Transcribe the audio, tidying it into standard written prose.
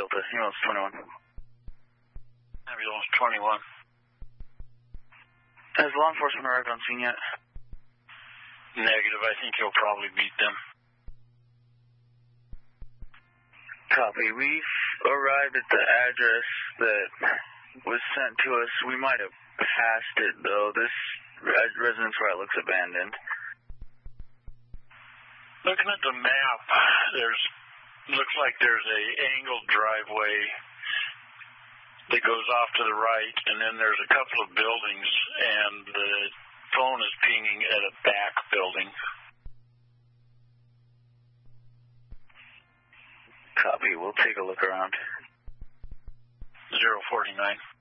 Delta, ambulance 21. Ambulance 21. Has law enforcement arrived on scene yet? Negative. I think he'll probably beat them. Copy. We've arrived at the address that was sent to us. We might have passed it, though. This residence right looks abandoned. Looking at the map, looks like there's a angled driveway that goes off to the right, and then there's a couple of buildings, and the phone is pinging at a back building. Copy. We'll take a look around. 049.